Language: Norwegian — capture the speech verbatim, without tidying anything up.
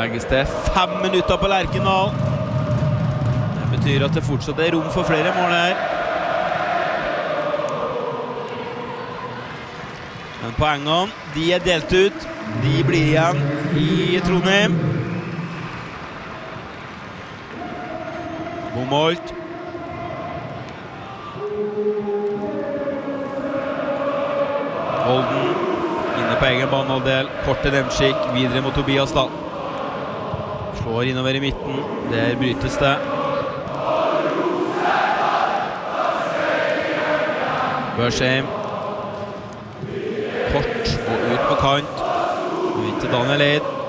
Legges det fem minutter på Lerkendal. Det betyr at det fortsatt er rom for flere mål her. Men poengene, de er delt ut. De blir igjen i Trondheim. Bomholt. Holden inne på egen banehalvdel. Kort til Demskik, videre mot Tobias Dahl. Slår innover i midten. Der brytes det. Børsheim. Kort og ut på kant. Ut til Daniel Eid.